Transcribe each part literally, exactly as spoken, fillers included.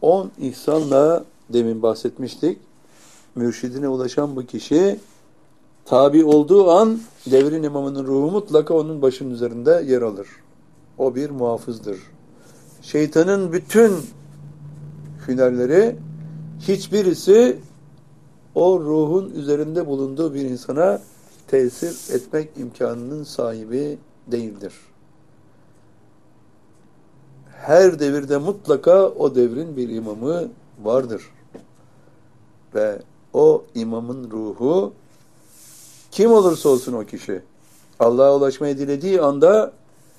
On ihsanla demin bahsetmiştik. Mürşidine ulaşan bu kişi tabi olduğu an devrin imamının ruhu mutlaka onun başının üzerinde yer alır. O bir muhafızdır. Şeytanın bütün hünerleri hiçbirisi o ruhun üzerinde bulunduğu bir insana tesir etmek imkanının sahibi değildir. Her devirde mutlaka o devrin bir imamı vardır. Ve o imamın ruhu kim olursa olsun o kişi Allah'a ulaşmayı dilediği anda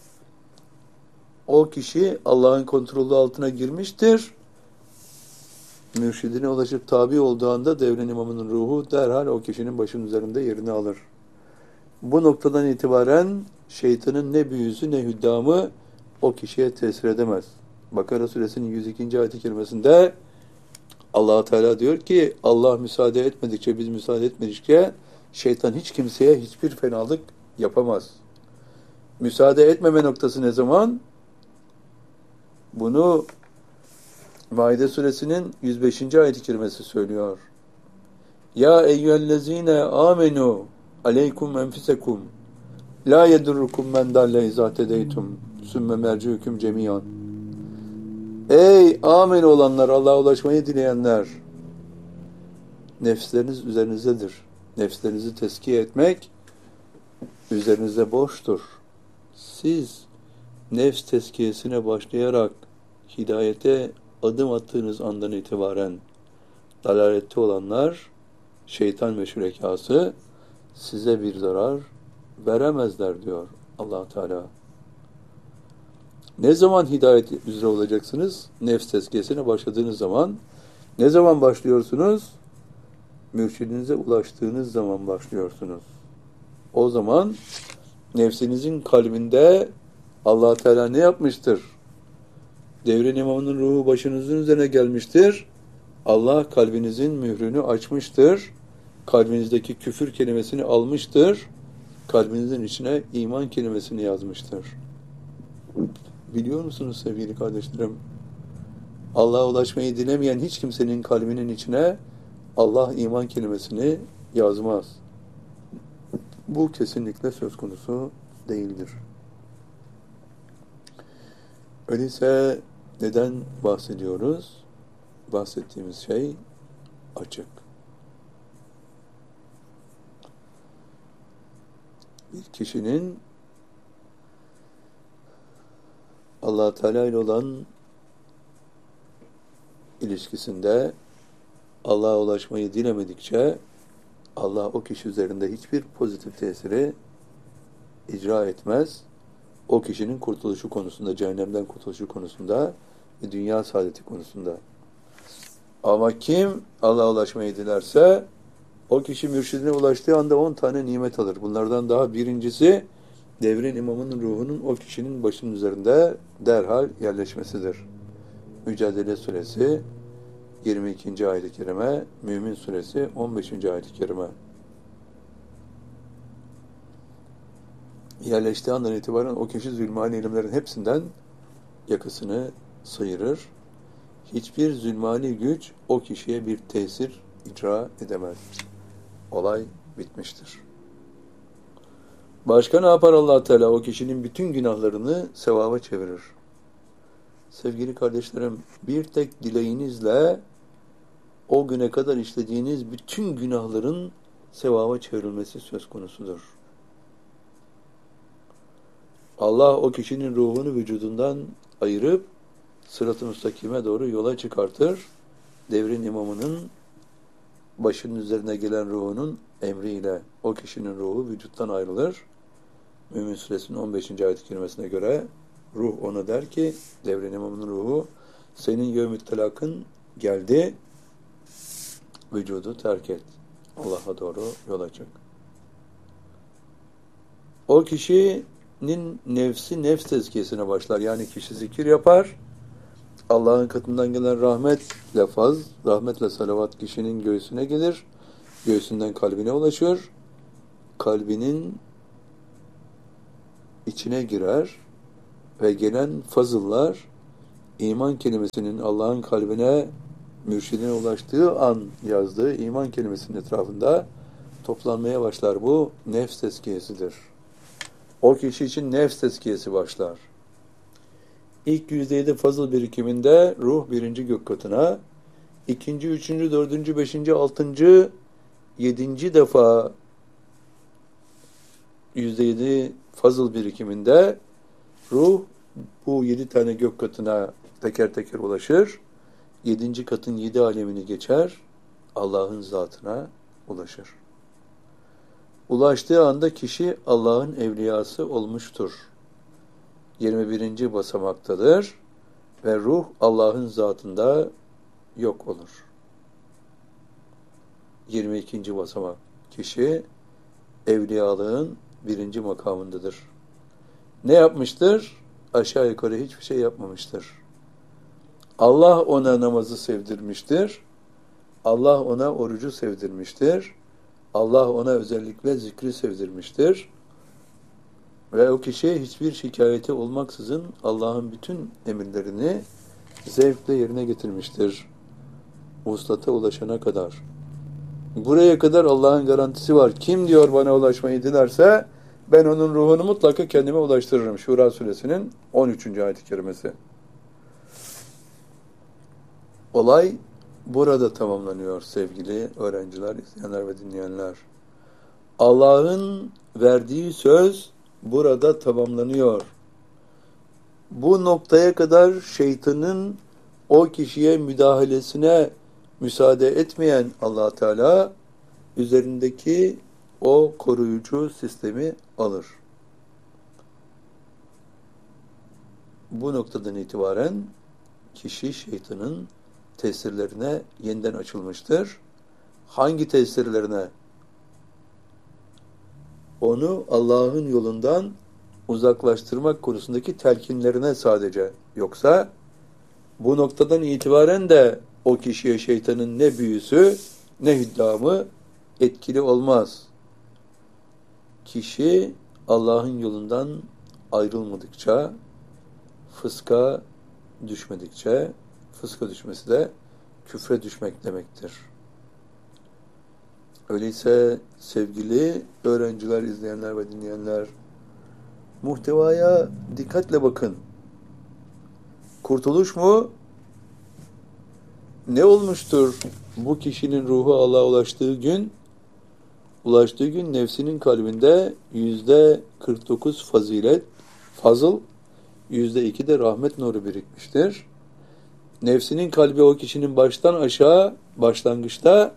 o kişi Allah'ın kontrolü altına girmiştir. Mürşidine ulaşıp tabi olduğu anda devrin imamının ruhu derhal o kişinin başının üzerinde yerini alır. Bu noktadan itibaren şeytanın ne büyüsü ne hüddamı o kişiye tesir edemez. Bakara suresinin yüz ikinci ayet-i kerimesinde Allah Teala diyor ki Allah müsaade etmedikçe, biz müsaade etmedikçe şeytan hiç kimseye hiçbir fenalık yapamaz. Müsaade etmeme noktası ne zaman? Bunu Maide suresinin yüz beşinci ayet-i kerimesi söylüyor. Ya eyyühellezine amenu aleykum enfisekum la yedurrukum men dalle izâ tedeytum sümme merciukum cemiyan. Ey amin olanlar, Allah'a ulaşmayı dileyenler, nefsleriniz üzerinizdedir. Nefslerinizi tezkiye etmek üzerinize borçtur. Siz nefs tezkiyesine başlayarak hidayete adım attığınız andan itibaren dalalette olanlar, şeytan ve şürekası size bir zarar veremezler diyor Allah Teala. Ne zaman hidayet üzere olacaksınız? Nefs tezkiyesine başladığınız zaman. Ne zaman başlıyorsunuz? Mürşidinize ulaştığınız zaman başlıyorsunuz. O zaman nefsinizin kalbinde Allah Teala ne yapmıştır? Devrin imamının ruhu başınızın üzerine gelmiştir. Allah kalbinizin mührünü açmıştır. Kalbinizdeki küfür kelimesini almıştır. Kalbinizin içine iman kelimesini yazmıştır. Biliyor musunuz sevgili kardeşlerim? Allah'a ulaşmayı dilemeyen hiç kimsenin kalbinin içine Allah iman kelimesini yazmaz. Bu kesinlikle söz konusu değildir. Öyleyse neden bahsediyoruz? Bahsettiğimiz şey açık. Bir kişinin Allah Teala ile olan ilişkisinde Allah'a ulaşmayı dilemedikçe Allah o kişi üzerinde hiçbir pozitif tesiri icra etmez. O kişinin kurtuluşu konusunda, cehennemden kurtuluşu konusunda ve dünya saadeti konusunda. Ama kim Allah'a ulaşmayı dilerse o kişi mürşidine ulaştığı anda on tane nimet alır. Bunlardan daha birincisi devrin imamının ruhunun o kişinin başının üzerinde derhal yerleşmesidir. Mücadele suresi yirmi ikinci ayet-i kerime, Mümin suresi on beşinci ayet-i kerime. Yerleştiği andan itibaren o kişi zulmani ilimlerin hepsinden yakasını sıyırır. Hiçbir zulmani güç o kişiye bir tesir icra edemez. Olay bitmiştir. Başka ne yapar Allah Teala? O kişinin bütün günahlarını sevaba çevirir. Sevgili kardeşlerim, bir tek dileğinizle o güne kadar işlediğiniz bütün günahların sevaba çevrilmesi söz konusudur. Allah o kişinin ruhunu vücudundan ayırıp sırat-ı müstakime doğru yola çıkartır. Devrin imamının başının üzerine gelen ruhunun emriyle o kişinin ruhu vücuttan ayrılır. Mümin suresinin on beşinci ayet-i kerimesine göre ruh ona der ki, devrin imamının ruhu, senin yevm-i telakın geldi, vücudu terk et. Allah'a doğru yola çık. O kişinin nefsi nefs tezkiyesine başlar. Yani kişi zikir yapar. Allah'ın katından gelen rahmetle faz, rahmetle salavat kişinin göğsüne gelir. Göğsünden kalbine ulaşır. Kalbinin içine girer ve gelen fazıllar iman kelimesinin Allah'ın kalbine, mürşidine ulaştığı an yazdığı iman kelimesinin etrafında toplanmaya başlar. Bu nefs tezkiyesidir. O kişi için nefs tezkiyesi başlar. İlk yüzde yedi fazıl birikiminde ruh birinci gök katına, ikinci, üçüncü, dördüncü, beşinci, altıncı, yedinci defa yüzde yedi fazıl birikiminde ruh bu yedi tane gök katına teker teker ulaşır. Yedinci katın yedi alemini geçer. Allah'ın zatına ulaşır. Ulaştığı anda kişi Allah'ın evliyası olmuştur. yirmi birinci basamaktadır ve ruh Allah'ın zatında yok olur. yirmi ikinci basamak. Kişi evliyalığın birinci makamındadır. Ne yapmıştır? Aşağı yukarı hiçbir şey yapmamıştır. Allah ona namazı sevdirmiştir. Allah ona orucu sevdirmiştir. Allah ona özellikle zikri sevdirmiştir. Ve o kişi hiçbir şikayeti olmaksızın Allah'ın bütün emirlerini zevkle yerine getirmiştir. Vuslata ulaşana kadar. Buraya kadar Allah'ın garantisi var. Kim diyor bana ulaşmayı dilerse ben onun ruhunu mutlaka kendime ulaştırırım. Şura suresinin on üçüncü ayet-i kerimesi. Olay burada tamamlanıyor sevgili öğrenciler, izleyenler ve dinleyenler. Allah'ın verdiği söz burada tamamlanıyor. Bu noktaya kadar şeytanın o kişiye müdahalesine müsaade etmeyen Allah Teala üzerindeki o koruyucu sistemi alır. Bu noktadan itibaren kişi şeytanın tesirlerine yeniden açılmıştır. Hangi tesirlerine? Onu Allah'ın yolundan uzaklaştırmak konusundaki telkinlerine sadece. Yoksa bu noktadan itibaren de o kişiye şeytanın ne büyüsü ne hüddamı etkili olmaz. Kişi Allah'ın yolundan ayrılmadıkça, fıska düşmedikçe, fıska düşmesi de küfre düşmek demektir. Öyleyse sevgili öğrenciler, izleyenler ve dinleyenler, muhtevaya dikkatle bakın. Kurtuluş mu? Ne olmuştur bu kişinin ruhu Allah'a ulaştığı gün? Ulaştığı gün nefsinin kalbinde yüzde kırk dokuz fazilet, fazıl, yüzde iki de rahmet nuru birikmiştir. Nefsinin kalbi o kişinin baştan aşağı, başlangıçta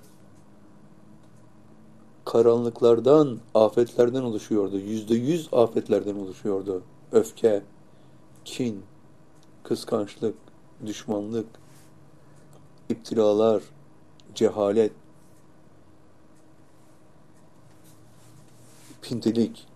karanlıklardan, afetlerden oluşuyordu. Yüzde yüz afetlerden oluşuyordu. Öfke, kin, kıskançlık, düşmanlık, iptilalar, cehalet, pintilik.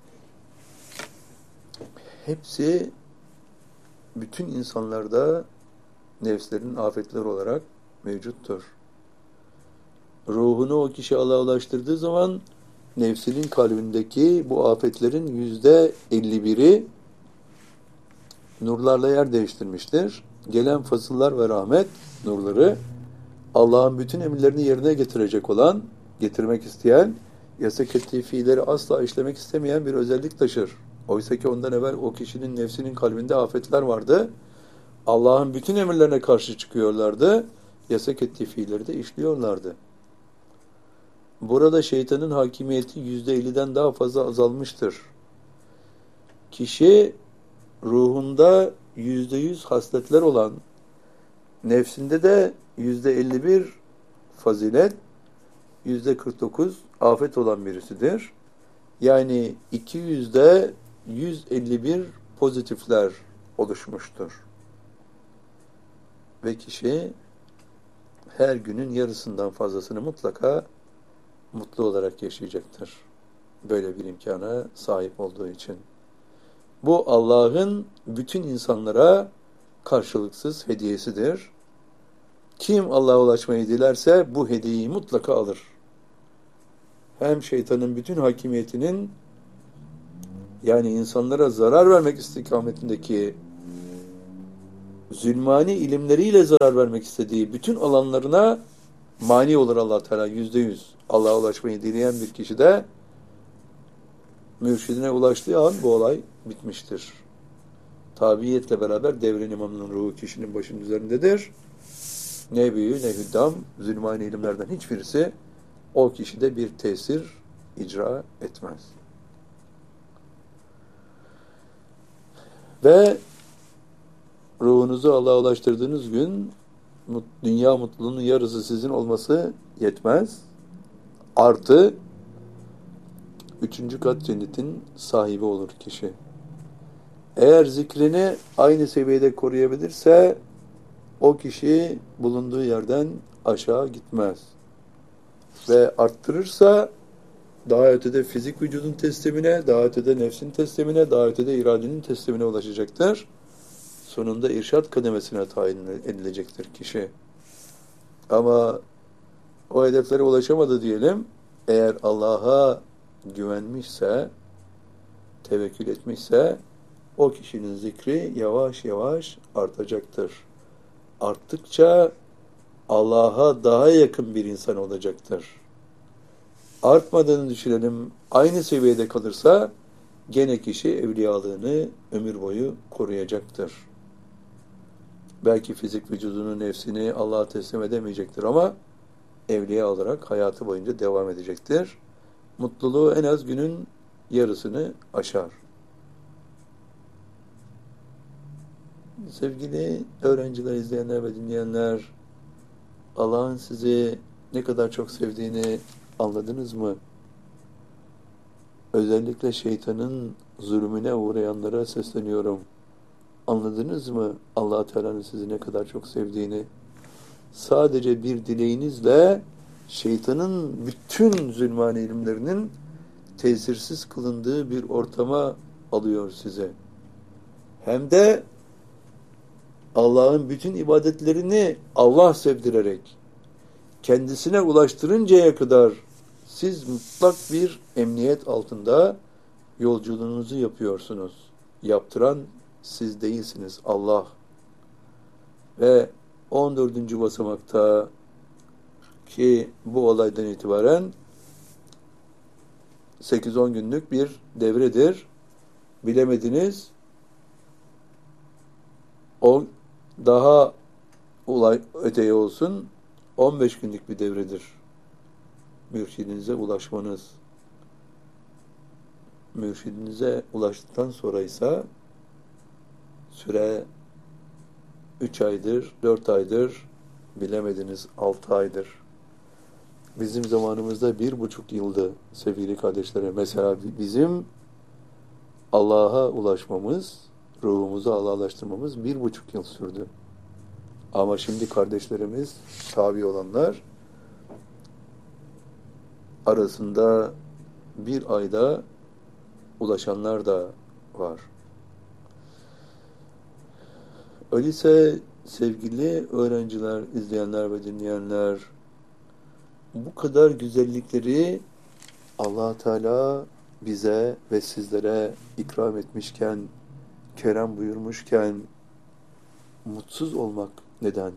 Hepsi bütün insanlarda nefslerin afetleri olarak mevcuttur. Ruhunu o kişi Allah'a ulaştırdığı zaman nefsinin kalbindeki bu afetlerin yüzde elli biri nurlarla yer değiştirmiştir. Gelen fazıllar ve rahmet nurları Allah'ın bütün emirlerini yerine getirecek olan, getirmek isteyen, yasak ettiği fiilleri asla işlemek istemeyen bir özellik taşır. Oysa ki ondan evvel o kişinin nefsinin kalbinde afetler vardı. Allah'ın bütün emirlerine karşı çıkıyorlardı. Yasak ettiği fiilleri de işliyorlardı. Burada şeytanın hakimiyeti yüzde elliden daha fazla azalmıştır. Kişi ruhunda yüzde yüz hasletler olan, nefsinde de yüzde elli bir fazilet, yüzde kırk dokuz afet olan birisidir. Yani iki yüzde yüz elli bir pozitifler oluşmuştur. Ve kişi her günün yarısından fazlasını mutlaka mutlu olarak yaşayacaktır. Böyle bir imkana sahip olduğu için. Bu Allah'ın bütün insanlara karşılıksız hediyesidir. Kim Allah'a ulaşmayı dilerse bu hediyeyi mutlaka alır. Hem şeytanın bütün hakimiyetinin, yani insanlara zarar vermek istikametindeki zulmani ilimleriyle zarar vermek istediği bütün alanlarına mani olur Allah Teala yüzde yüz. Allah'a ulaşmayı dileyen bir kişi de mürşidine ulaştığı an bu olay bitmiştir. Tabiiyetle beraber devrin imamının ruhu kişinin başının üzerindedir. Ne büyü ne hüddam, zulmani ilimlerden hiçbirisi o kişide bir tesir icra etmez. Ve ruhunuzu Allah'a ulaştırdığınız gün dünya mutluluğunun yarısı sizin olması yetmez. Artı üçüncü kat cennetin sahibi olur kişi. Eğer zikrini aynı seviyede koruyabilirse o kişi bulunduğu yerden aşağı gitmez. Ve arttırırsa daha ötede fizik vücudun teslimine, daha ötede nefsin teslimine, daha ötede iradenin teslimine ulaşacaktır. Sonunda irşad kademesine tayin edilecektir kişi. Ama o hedeflere ulaşamadı diyelim. Eğer Allah'a güvenmişse, tevekkül etmişse o kişinin zikri yavaş yavaş artacaktır. Arttıkça Allah'a daha yakın bir insan olacaktır. Artmadığını düşünelim, aynı seviyede kalırsa gene kişi evliyalığını ömür boyu koruyacaktır. Belki fizik vücudunun nefsini Allah'a teslim edemeyecektir ama evliya olarak hayatı boyunca devam edecektir. Mutluluğu en az günün yarısını aşar. Sevgili öğrenciler, izleyenler ve dinleyenler, Allah'ın sizi ne kadar çok sevdiğini anladınız mı? Özellikle şeytanın zulmüne uğrayanlara sesleniyorum. Anladınız mı Allah Teala'nın sizi ne kadar çok sevdiğini? Sadece bir dileğinizle şeytanın bütün zulmani ilimlerinin tesirsiz kılındığı bir ortama alıyor size. Hem de Allah'ın bütün ibadetlerini Allah sevdirerek kendisine ulaştırıncaya kadar siz mutlak bir emniyet altında yolculuğunuzu yapıyorsunuz. Yaptıran siz değilsiniz, Allah. Ve on dördüncü basamakta ki bu olaydan itibaren sekiz on günlük bir devredir. Bilemediniz, o daha olay öteye olsun, on beş günlük bir devredir. Mürşidinize ulaşmanız. Mürşidinize ulaştıktan sonra ise süre üç aydır, dört aydır, bilemediniz altı aydır. Bizim zamanımızda bir buçuk yıldı sevgili kardeşlerim. Mesela bizim Allah'a ulaşmamız, ruhumuzu Allah'a ulaştırmamız bir buçuk yıl sürdü. Ama şimdi kardeşlerimiz, tabi olanlar arasında bir ayda ulaşanlar da var. Öyleyse sevgili öğrenciler, izleyenler ve dinleyenler, bu kadar güzellikleri Allah Teala bize ve sizlere ikram etmişken, kerem buyurmuşken mutsuz olmak neden?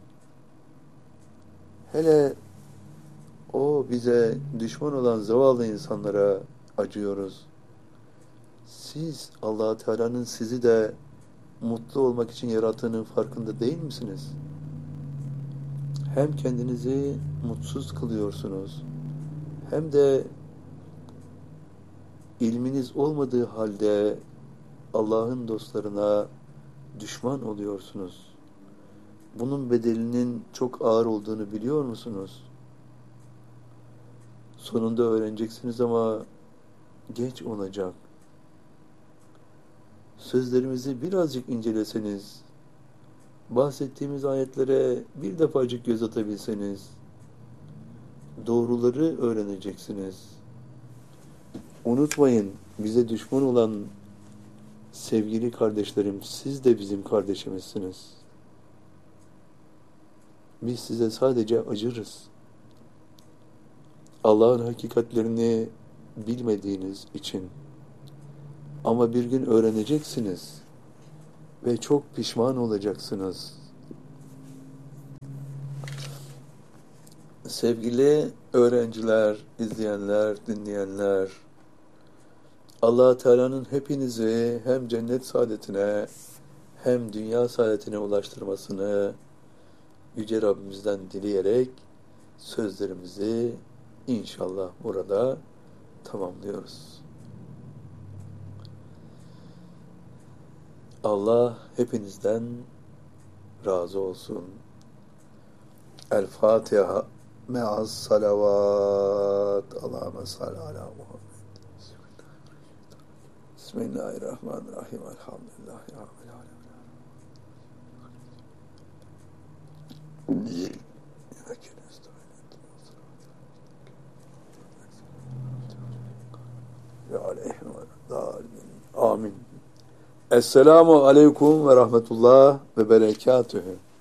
Hele o bize düşman olan zavallı insanlara acıyoruz. Siz Allah Teala'nın sizi de mutlu olmak için yarattığının farkında değil misiniz? Hem kendinizi mutsuz kılıyorsunuz, hem de ilminiz olmadığı halde Allah'ın dostlarına düşman oluyorsunuz. Bunun bedelinin çok ağır olduğunu biliyor musunuz? Sonunda öğreneceksiniz ama geç olacak. Sözlerimizi birazcık inceleseniz, bahsettiğimiz ayetlere bir defacık göz atabilseniz, doğruları öğreneceksiniz. Unutmayın, bize düşman olan sevgili kardeşlerim, siz de bizim kardeşimizsiniz. Biz size sadece acırız. Allah'ın hakikatlerini bilmediğiniz için. Ama bir gün öğreneceksiniz ve çok pişman olacaksınız. Sevgili öğrenciler, izleyenler, dinleyenler, Allah Teala'nın hepinizi hem cennet saadetine hem dünya saadetine ulaştırmasını Yüce Rabbimizden dileyerek sözlerimizi inşallah burada tamamlıyoruz. Allah hepinizden razı olsun. El Fatiha me'as salavat. Allahümme salli ala Muhammed. Bismillahirrahmanirrahim. Elhamdülillahi Rabbil alemin. Amin. Esselamu aleyküm ve rahmetullah ve berekatühü.